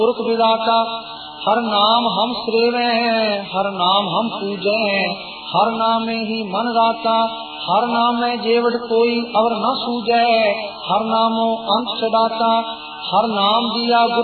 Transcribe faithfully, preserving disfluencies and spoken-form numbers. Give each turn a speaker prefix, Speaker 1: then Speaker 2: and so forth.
Speaker 1: पुरख विदाता हर नाम हम श्रेवे, हर नाम हम पूजे, हर नाम में ही मन राता, हर नाम में जेवट कोई अवर न सूझे, हर नामो अंत सदाता, हर नाम दिया गुरु